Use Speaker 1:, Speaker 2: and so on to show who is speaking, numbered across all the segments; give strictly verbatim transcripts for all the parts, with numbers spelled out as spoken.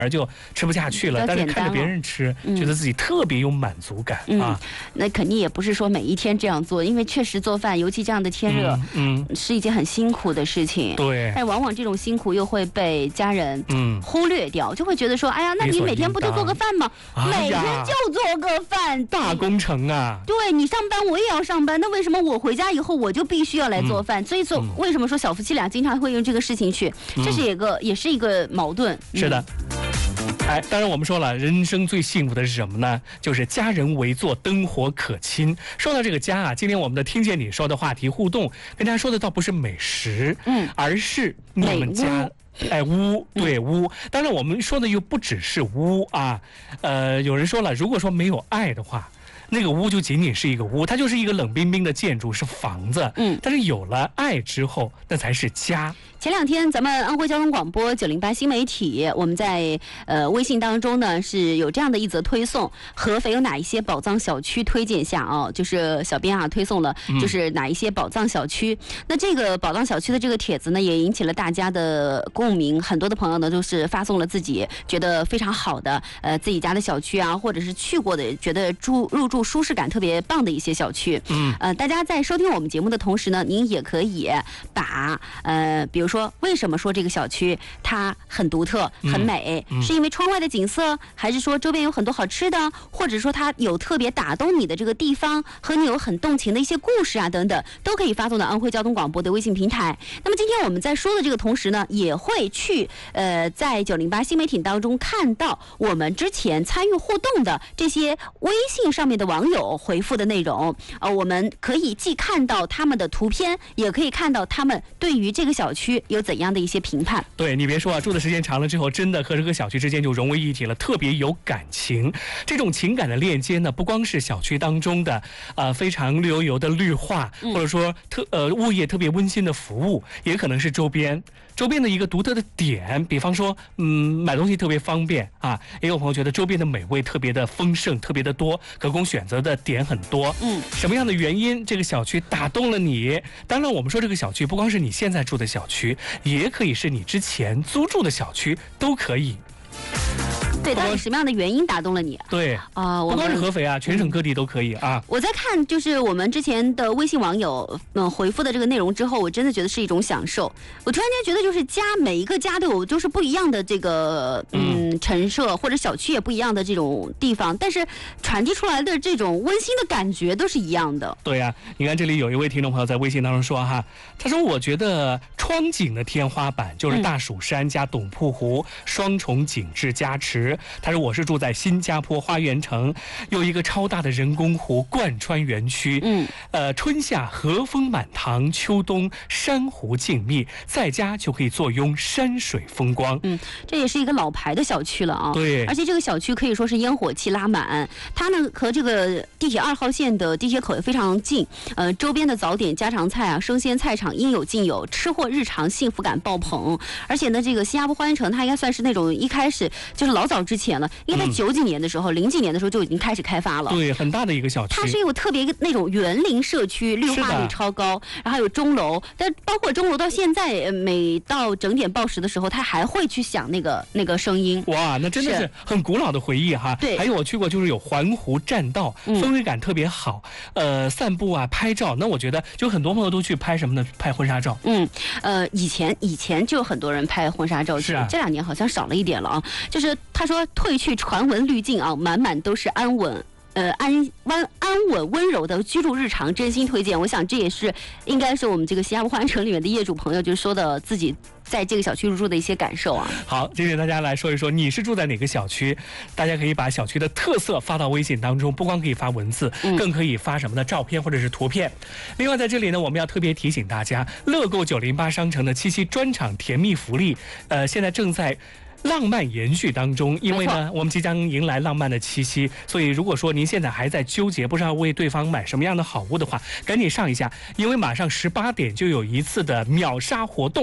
Speaker 1: 而就吃不下去了，但是看着别人吃，
Speaker 2: 嗯、
Speaker 1: 觉得自己特别有满足感、
Speaker 2: 嗯、
Speaker 1: 啊。
Speaker 2: 那肯定也不是说每一天这样做，因为确实做饭，尤其这样的天热，
Speaker 1: 嗯，嗯
Speaker 2: 是一件很辛苦的事情。
Speaker 1: 对，
Speaker 2: 但往往这种辛苦又会被家人
Speaker 1: 嗯
Speaker 2: 忽略掉，就会觉得说，哎呀，那你每天不就做个饭吗？
Speaker 1: 哎、
Speaker 2: 每天就做个饭，
Speaker 1: 大工程啊！
Speaker 2: 对你上班，我也要上班，那为什么我回家以后我就必须要来做饭？
Speaker 1: 嗯、
Speaker 2: 所以说、
Speaker 1: 嗯，
Speaker 2: 为什么说小夫妻俩经常会用这个事情去，
Speaker 1: 嗯、
Speaker 2: 这是一个也是一个矛盾。
Speaker 1: 是的。哎，当然我们说了，人生最幸福的是什么呢？就是家人围坐，灯火可亲。说到这个家啊，今天我们的听见你说的话题互动，跟大家说的倒不是美食，
Speaker 2: 嗯，
Speaker 1: 而是你们家。哎，屋，对屋，当然我们说的又不只是屋啊，呃，有人说了，如果说没有爱的话，那个屋就仅仅是一个屋，它就是一个冷冰冰的建筑，是房子。
Speaker 2: 嗯，
Speaker 1: 但是有了爱之后，那才是家。
Speaker 2: 前两天咱们安徽交通广播九零八新媒体，我们在呃微信当中呢是有这样的一则推送，合肥有哪一些宝藏小区推荐下啊？就是小编啊推送了，就是哪一些宝藏小区。嗯、那这个宝藏小区的这个帖子呢，也引起了大家的共鸣，很多的朋友呢都是发送了自己觉得非常好的呃自己家的小区啊，或者是去过的，觉得住入住舒适感特别棒的一些小区。
Speaker 1: 嗯，
Speaker 2: 呃，大家在收听我们节目的同时呢，您也可以把呃比如说。说为什么说这个小区它很独特、很美？
Speaker 1: 嗯嗯、
Speaker 2: 是因为窗外的景色，还是说周边有很多好吃的，或者说它有特别打动你的这个地方，和你有很动情的一些故事啊等等，都可以发送到安徽交通广播的微信平台。那么今天我们在说的这个同时呢，也会去呃在九零八新媒体当中看到我们之前参与互动的这些微信上面的网友回复的内容。呃，我们可以既看到他们的图片，也可以看到他们对于这个小区有怎样的一些评判。
Speaker 1: 对，你别说啊，住的时间长了之后，真的和这个小区之间就融为一体了，特别有感情。这种情感的链接呢，不光是小区当中的呃非常绿油油的绿化，或者说特呃物业特别温馨的服务，也可能是周边周边的一个独特的点。比方说，嗯，买东西特别方便啊，也有朋友觉得周边的美味特别的丰盛，特别的多，可供选择的点很多。
Speaker 2: 嗯，
Speaker 1: 什么样的原因这个小区打动了你？当然，我们说这个小区不光是你现在住的小区，也可以是你之前租住的小区，都可以。
Speaker 2: 对，到底什么样的原因打动了你？
Speaker 1: 对
Speaker 2: 啊、呃，
Speaker 1: 不光是合肥啊，全省各地都可以啊。
Speaker 2: 我在看就是我们之前的微信网友嗯回复的这个内容之后，我真的觉得是一种享受。我突然间觉得，就是家每一个家都有就是不一样的这个嗯陈设，或者小区也不一样的这种地方，但是传递出来的这种温馨的感觉都是一样的。
Speaker 1: 对呀、啊，你看这里有一位听众朋友在微信当中说哈，他说我觉得窗景的天花板就是大蜀山加董铺湖、嗯、双重景致加持。他说我是住在新加坡花园城，有一个超大的人工湖贯穿园区，
Speaker 2: 嗯，
Speaker 1: 呃，春夏和风满堂，秋冬珊瑚静谧，在家就可以坐拥山水风光。
Speaker 2: 嗯，这也是一个老牌的小区了啊。
Speaker 1: 对，
Speaker 2: 而且这个小区可以说是烟火气拉满，它呢和这个地铁二号线的地铁口也非常近，呃，周边的早点、家常菜啊、生鲜菜场应有尽有，吃货日常幸福感爆棚。而且呢，这个新加坡花园城它应该算是那种一开始就是老早之前了，因为在九几年的时候、零、嗯、几年的时候就已经开始开发了。
Speaker 1: 对，很大的一个小区。
Speaker 2: 它是有特别那种园林社区，绿化率超高，然后还有钟楼，但包括钟楼到现在，每到整点报时的时候，它还会去响那个那个声音。
Speaker 1: 哇，那真的是很古老的回忆哈。
Speaker 2: 对，
Speaker 1: 还有我去过，就是有环湖栈道，氛围感特别好。嗯、呃，散步啊，拍照，那我觉得就很多朋友都去拍什么呢？拍婚纱照。
Speaker 2: 嗯，呃，以前以前就有很多人拍婚纱照，
Speaker 1: 是啊，
Speaker 2: 这两年好像少了一点了啊。就是他说褪去传闻滤镜啊，满满都是安稳。呃，安安安稳温柔的居住日常，真心推荐。我想这也是应该是我们这个新加坡花园城里面的业主朋友就说的自己在这个小区入住的一些感受啊。
Speaker 1: 好，接着大家来说一说你是住在哪个小区，大家可以把小区的特色发到微信当中，不光可以发文字，更可以发什么呢？照片或者是图片。另外在这里呢，我们要特别提醒大家，乐购九零八商城的七夕专场甜蜜福利，呃，现在正在浪漫延续当中，因为呢，我们即将迎来浪漫的七夕，所以如果说您现在还在纠结，不知道为对方买什么样的好物的话，赶紧上一下，因为马上十八点就有一次的秒杀活动。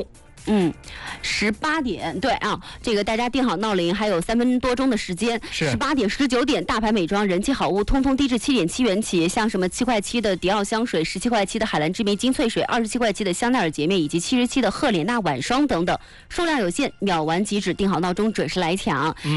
Speaker 2: 嗯，十八点，对啊，这个大家定好闹铃，还有三分多钟的时间。
Speaker 1: 是
Speaker 2: 十八点、十九点，大牌美妆、人气好物，通通低至七点七元起。像什么七块七的迪奥香水，十七块七的海蓝之谜精粹水，二十七块七的香奈儿洁面，以及七十七的赫莲娜晚霜等等，数量有限，秒完即止。定好闹钟，准时来抢。
Speaker 1: 嗯